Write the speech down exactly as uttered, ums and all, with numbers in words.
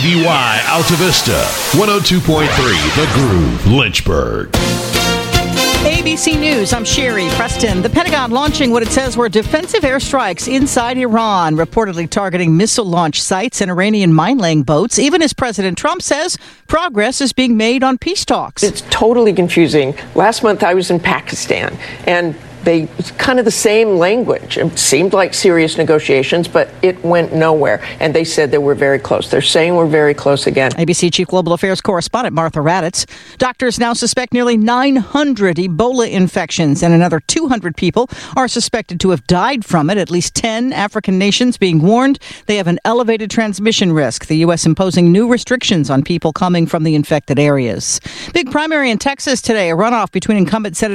V Y Alta Vista, one oh two point three The Groove, Lynchburg. A B C News, I'm Sherry Preston. The Pentagon launching what it says were defensive airstrikes inside Iran, reportedly targeting missile launch sites and Iranian mine-laying boats, even as President Trump says progress is being made on peace talks. It's totally confusing. Last month I was in Pakistan, and they kind of the same language. It seemed like serious negotiations, but it went nowhere. And they said that we're very close. They're saying we're very close again. A B C Chief Global Affairs correspondent Martha Raddatz. Doctors now suspect nearly nine hundred Ebola infections, and another two hundred people are suspected to have died from it. At least ten African nations being warned they have an elevated transmission risk. The U S imposing new restrictions on people coming from the infected areas. Big primary in Texas today. A runoff between incumbent Senator